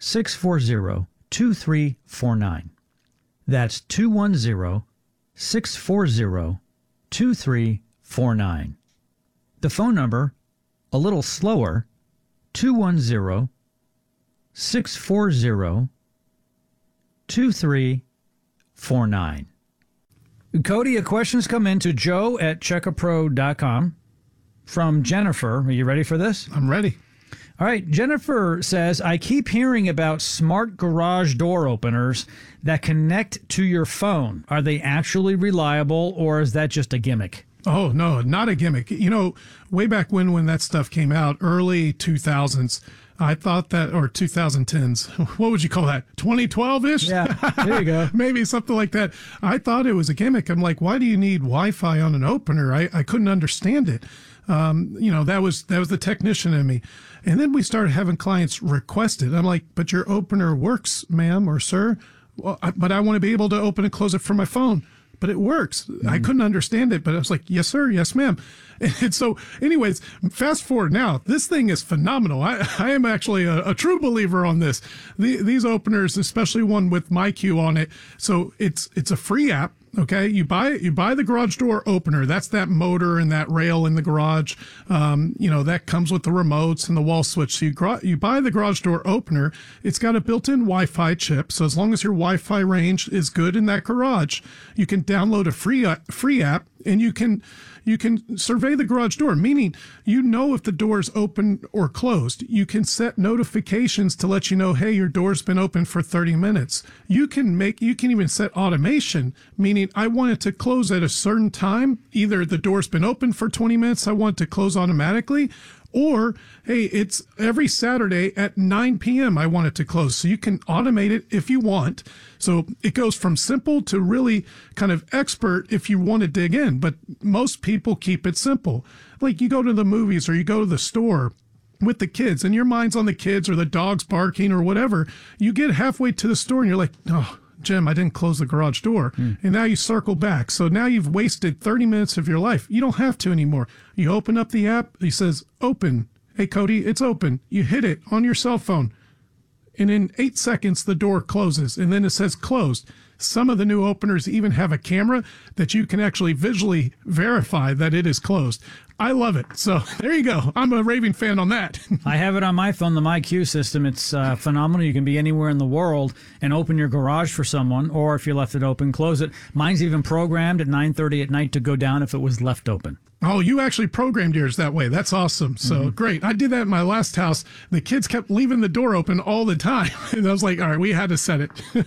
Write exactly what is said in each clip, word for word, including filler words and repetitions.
six four zero, two three four nine. That's two one zero, six four zero, two three four nine. The phone number, a little slower, two one zero, six four zero, two three four nine. Cody, a question's come in to joe at checkapro dot com from Jennifer. Are you ready for this? I'm ready. All right. Jennifer says, I keep hearing about smart garage door openers that connect to your phone. Are they actually reliable, or is that just a gimmick? Oh, no, not a gimmick. You know, way back when, when that stuff came out, early two thousands, I thought that, or twenty tens, what would you call that? twenty twelve-ish? Yeah, there you go. Maybe something like that. I thought it was a gimmick. I'm like, why do you need Wi-Fi on an opener? I, I couldn't understand it. Um, you know, that was that was the technician in me. And then we started having clients request it. I'm like, but your opener works, ma'am or sir. Well, I, but I want to be able to open and close it from my phone. But it works. Mm-hmm. I couldn't understand it, but I was like, yes, sir. Yes, ma'am. And so anyways, fast forward now, this thing is phenomenal. I, I am actually a, a true believer on this. The, these openers, especially one with MyQ on it. So it's, it's a free app. Okay, you buy you buy the garage door opener. That's that motor and that rail in the garage. Um, you know, that comes with the remotes and the wall switch. So you gra- you buy the garage door opener. It's got a built-in Wi-Fi chip. So as long as your Wi-Fi range is good in that garage, you can download a free uh, free app, and you can you can survey the garage door, meaning you know if the door is open or closed. You can set notifications to let you know, hey, your door's been open for thirty minutes. You can make you can even set automation, meaning I want it to close at a certain time. Either the door's been open for twenty minutes, I want it to close automatically, or, hey, it's every Saturday at nine p.m. I want it to close. So you can automate it if you want. So it goes from simple to really kind of expert if you want to dig in. But most people keep it simple. Like you go to the movies or you go to the store with the kids and your mind's on the kids or the dog's barking or whatever. You get halfway to the store and you're like, oh, Jim, I didn't close the garage door. Mm. And now you circle back. So now you've wasted thirty minutes of your life. You don't have to anymore. You open up the app. He says, open. Hey, Cody, it's open. You hit it on your cell phone. And in eight seconds, the door closes. And then it says closed. Some of the new openers even have a camera that you can actually visually verify that it is closed. I love it. So there you go. I'm a raving fan on that. I have it on my phone, the MyQ system. It's uh, phenomenal. You can be anywhere in the world and open your garage for someone, or if you left it open, close it. Mine's even programmed at nine thirty at night to go down if it was left open. Oh, you actually programmed yours that way. That's awesome. So mm-hmm. Great. I did that in my last house. The kids kept leaving the door open all the time. And I was like, all right, we had to set it.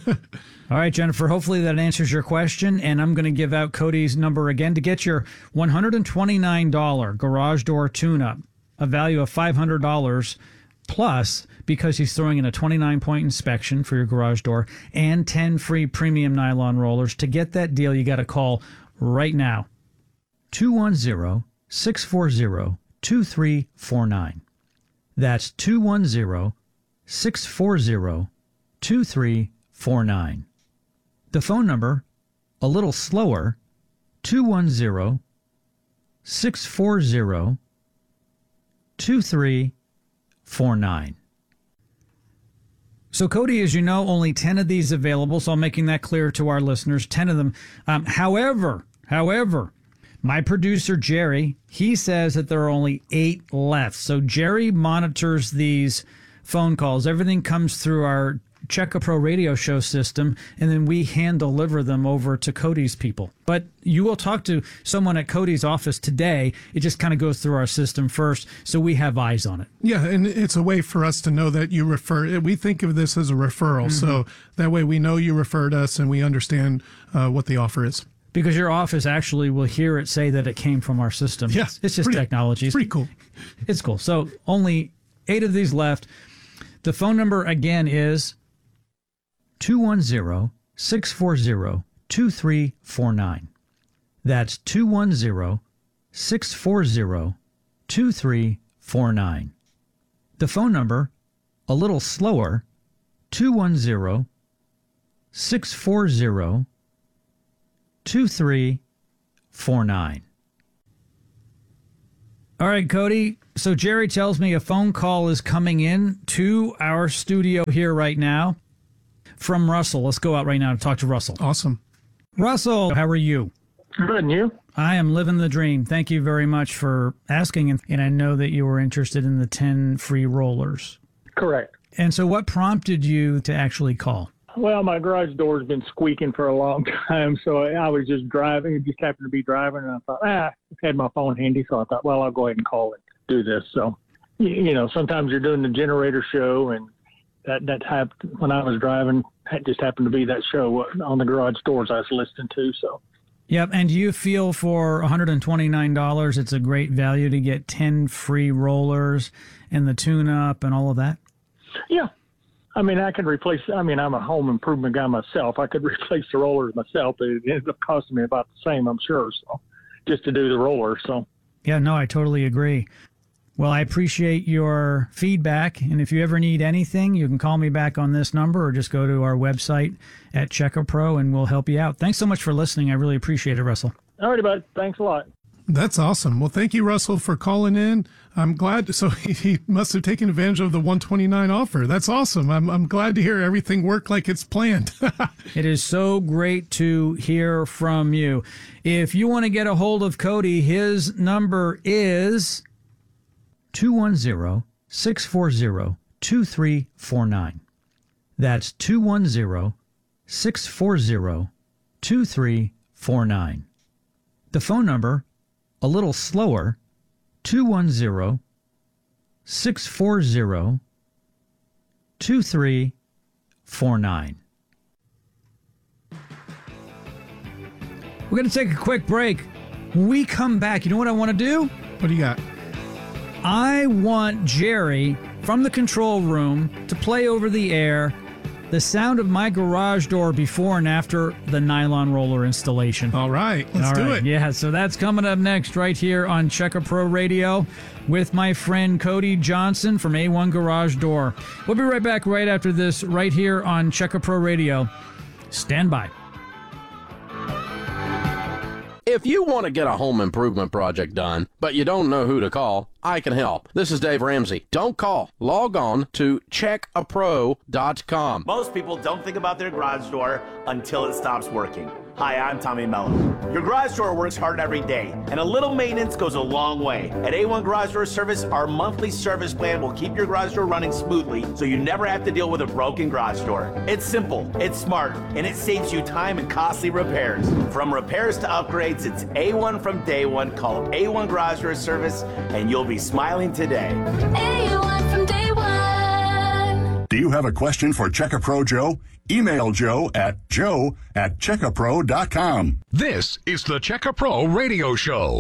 All right, Jennifer, hopefully that answers your question. And I'm going to give out Cody's number again to get your one hundred twenty-nine dollars garage door tune-up, a value of five hundred dollars plus, because he's throwing in a twenty-nine point inspection for your garage door and ten free premium nylon rollers. To get that deal, you got to call right now. two one zero, six four zero, two three four nine. That's two one zero, six four zero, two three four nine. The phone number, a little slower, two one zero, six four zero, two three four nine. So, Cody, as you know, only ten of these available, so I'm making that clear to our listeners, ten of them. Um, however, however, my producer, Jerry, he says that there are only eight left. So Jerry monitors these phone calls. Everything comes through our Check A Pro radio show system, and then we hand deliver them over to Cody's people. But you will talk to someone at Cody's office today. It just kind of goes through our system first, so we have eyes on it. Yeah, and it's a way for us to know that you refer. We think of this as a referral, mm-hmm. so that way we know you referred us and we understand uh, what the offer is. Because your office actually will hear it say that it came from our system. Yes. It's just pretty, technology. It's pretty cool. It's cool. So only eight of these left. The phone number again is two one zero, six four zero, two three four nine. That's two one zero, six four zero, two three four nine. The phone number, a little slower, two one zero, six four zero, two three four nine. All right, Cody, So Jerry tells me a phone call is coming in to our studio here right now from Russell. Let's go out right now to talk to Russell. Awesome. Russell, how are you? Good, and you? I am living the dream. Thank you very much for asking. And, and I know that you were interested in the ten free rollers. Correct. And so what prompted you to actually call? Well, my garage door's been squeaking for a long time, so I was just driving, just happened to be driving, and I thought, ah, I had my phone handy, so I thought, well, I'll go ahead and call and do this. So, you, you know, sometimes you're doing the generator show, and that, that happened when I was driving, it just happened to be that show on the garage doors I was listening to, so. Yep, and do you feel for one hundred twenty-nine dollars it's a great value to get ten free rollers and the tune-up and all of that? Yeah. I mean, I could replace, I mean, I'm a home improvement guy myself. I could replace the rollers myself, but it ended up costing me about the same, I'm sure, so just to do the roller. So, yeah, no, I totally agree. Well, I appreciate your feedback, and if you ever need anything, you can call me back on this number or just go to our website at Checkapro, and we'll help you out. Thanks so much for listening. I really appreciate it, Russell. All right, bud. Thanks a lot. That's awesome. Well, thank you, Russell, for calling in. I'm glad. So he, he must have taken advantage of the one twenty-nine offer. That's awesome. I'm I'm glad to hear everything worked like it's planned. It is so great to hear from you. If you want to get a hold of Cody, his number is two one zero, six four zero, two three four nine. That's two one zero, six four zero, two three four nine. The phone number, a little slower, two one zero, six four zero, two three four nine. We're going to take a quick break. When we come back, you know what I want to do? What do you got? I want Jerry from the control room to play over the air the sound of my garage door before and after the nylon roller installation. All right, let's All do right, it. Yeah, so that's coming up next right here on Checker Pro Radio with my friend Cody Johnson from A one Garage Door. We'll be right back right after this right here on Checker Pro Radio. Stand by. If you want to get a home improvement project done, but you don't know who to call, I can help. This is Dave Ramsey. Don't call. Log on to check a pro dot com. Most people don't think about their garage door until it stops working. Hi, I'm Tommy Mello. Your garage door works hard every day, and a little maintenance goes a long way. At A one Garage Door Service, our monthly service plan will keep your garage door running smoothly so you never have to deal with a broken garage door. It's simple, it's smart, and it saves you time and costly repairs. From repairs to upgrades, it's A one from day one. Call A one Garage Door Service, and you'll be smiling today. A one from day one. Do you have a question for Checkapro Joe? Email Joe at joe at checkapro dot com. This is the Checkapro Radio Show.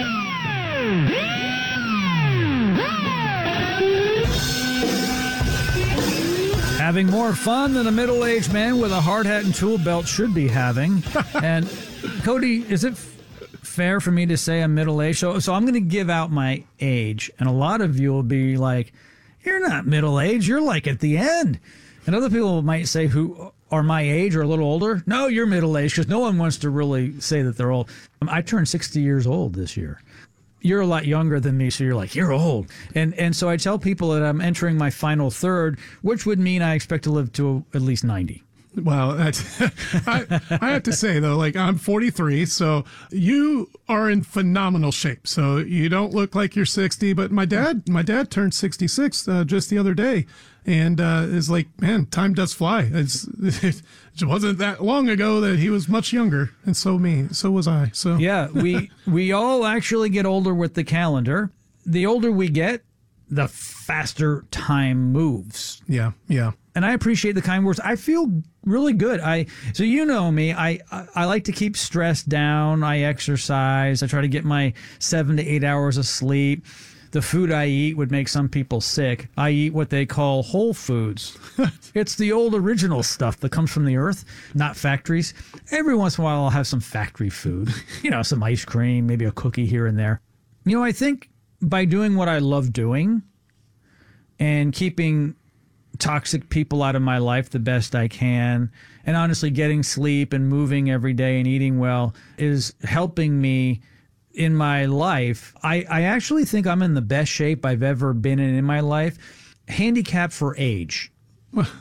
Having more fun than a middle-aged man with a hard hat and tool belt should be having. And Cody, is it f- fair for me to say I'm middle-aged? So, so I'm going to give out my age, and a lot of you will be like, "You're not middle-aged. You're like at the end." And other people might say who are my age or a little older, "No, you're middle-aged," because no one wants to really say that they're old. I turned sixty years old this year. You're a lot younger than me, so you're like, "You're old." And and so I tell people that I'm entering my final third, which would mean I expect to live to at least ninety. Well, that's, I, I have to say, though, like I'm forty-three, so you are in phenomenal shape. So you don't look like you're sixty, but my dad, my dad turned sixty-six uh, just the other day, and uh, is like, man, time does fly. It's, it wasn't that long ago that he was much younger, and so me, so was I. So Yeah, we we all actually get older with the calendar. The older we get, the faster time moves. yeah, yeah. And I appreciate the kind words. I feel really good. I so you know me. I, I I like to keep stress down. I exercise. I try to get my seven to eight hours of sleep. The food I eat would make some people sick. I eat what they call whole foods. It's the old original stuff that comes from the earth, not factories. Every once in a while, I'll have some factory food. You know, some ice cream, maybe a cookie here and there. You know, I think by doing what I love doing and keeping toxic people out of my life the best I can, and honestly getting sleep and moving every day and eating well is helping me in my life, I, I actually think I'm in the best shape I've ever been in in my life. Handicap for age.